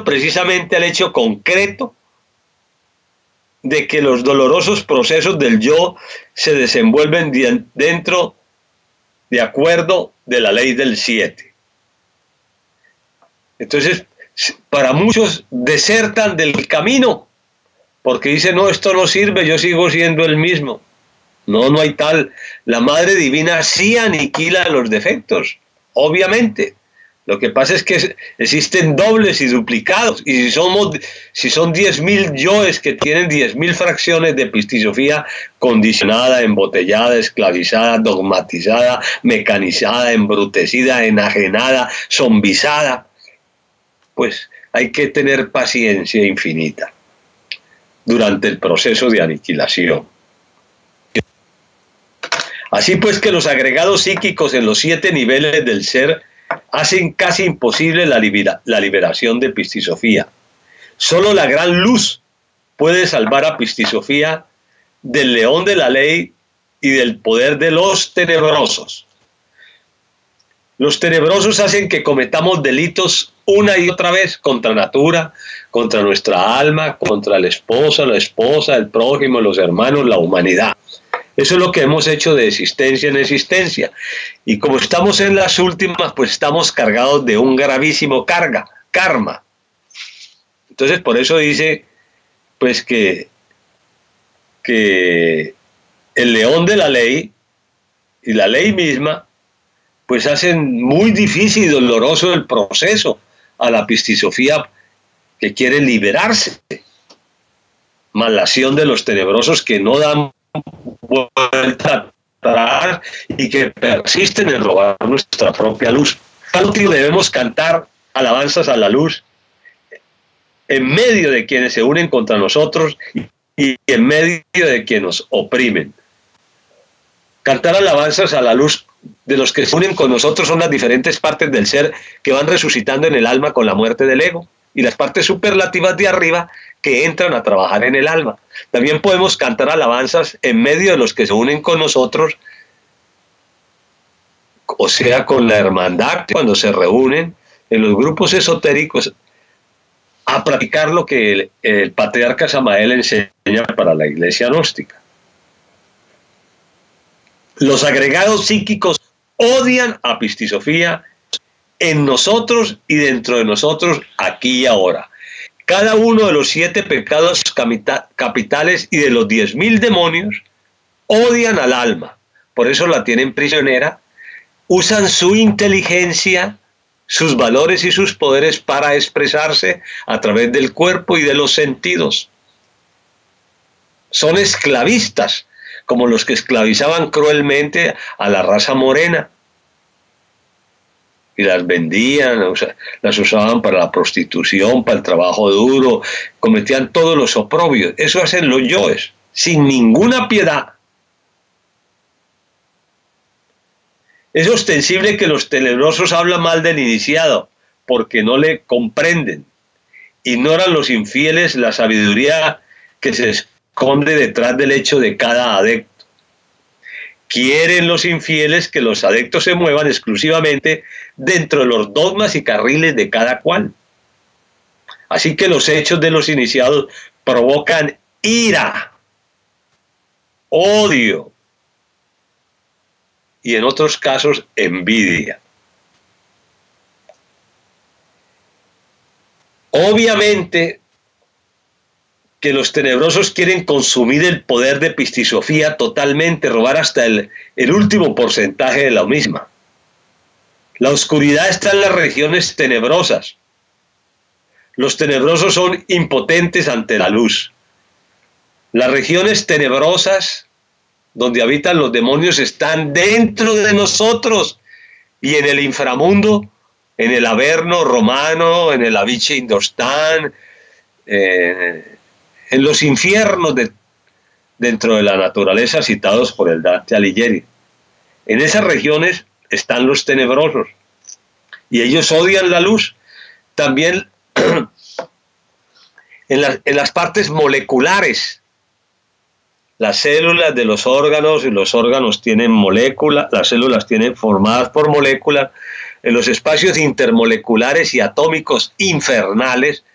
precisamente al hecho concreto de que los dolorosos procesos del yo se desenvuelven dentro, de acuerdo de la ley del 7. Entonces, para muchos desertan del camino, porque dicen, no, esto no sirve, yo sigo siendo el mismo. No, no hay tal. La Madre Divina sí aniquila los defectos, obviamente. Lo que pasa es que existen dobles y duplicados, y si son 10.000 yoes que tienen 10.000 fracciones de epistisofía condicionada, embotellada, esclavizada, dogmatizada, mecanizada, embrutecida, enajenada, zombizada, pues hay que tener paciencia infinita durante el proceso de aniquilación. Así pues que los agregados psíquicos en los 7 niveles del ser hacen casi imposible la liberación de Pistisofía. Solo la gran luz puede salvar a Pistisofía del león de la ley y del poder de los tenebrosos. Los tenebrosos hacen que cometamos delitos una y otra vez contra natura, contra nuestra alma, contra la esposa, el prójimo, los hermanos, la humanidad. Eso es lo que hemos hecho de existencia en existencia. Y como estamos en las últimas, pues estamos cargados de un gravísimo karma. Entonces, por eso dice, pues que el león de la ley y la ley misma, pues hacen muy difícil y doloroso el proceso a la Pistisofía que quiere liberarse. Más la acción de los tenebrosos que no dan vuelta atrás y que persisten en robar nuestra propia luz. Por último, debemos cantar alabanzas a la luz en medio de quienes se unen contra nosotros y en medio de quienes nos oprimen. Cantar alabanzas a la luz de los que se unen con nosotros son las diferentes partes del ser que van resucitando en el alma con la muerte del ego, y las partes superlativas de arriba que entran a trabajar en el alma. También podemos cantar alabanzas en medio de los que se unen con nosotros, o sea, con la hermandad, cuando se reúnen en los grupos esotéricos a practicar lo que el patriarca Samael enseña para la iglesia gnóstica. Los agregados psíquicos odian a Pistisofía en nosotros y dentro de nosotros, aquí y ahora. Cada uno de los 7 pecados capitales y de los 10.000 demonios odian al alma, por eso la tienen prisionera, usan su inteligencia, sus valores y sus poderes para expresarse a través del cuerpo y de los sentidos. Son esclavistas, como los que esclavizaban cruelmente a la raza morena. Y las vendían, o sea, las usaban para la prostitución, para el trabajo duro, cometían todos los oprobios. Eso hacen los yoes, sin ninguna piedad. Es ostensible que los tenebrosos hablan mal del iniciado, porque no le comprenden. Ignoran los infieles la sabiduría que se esconde detrás del hecho de cada adepto. Quieren los infieles que los adeptos se muevan exclusivamente dentro de los dogmas y carriles de cada cual. Así que los hechos de los iniciados provocan ira, odio y en otros casos envidia. Obviamente que los tenebrosos quieren consumir el poder de Pistisofía totalmente, robar hasta el último porcentaje de la misma. La oscuridad está en las regiones tenebrosas. Los tenebrosos son impotentes ante la luz. Las regiones tenebrosas donde habitan los demonios están dentro de nosotros y en el inframundo, en el Averno romano, en el Aviche Indostán, en los infiernos dentro de la naturaleza citados por el Dante Alighieri. En esas regiones están los tenebrosos y ellos odian la luz. También en las partes moleculares, las células de los órganos, y los órganos tienen moléculas, las células tienen formadas por moléculas, en los espacios intermoleculares y atómicos infernales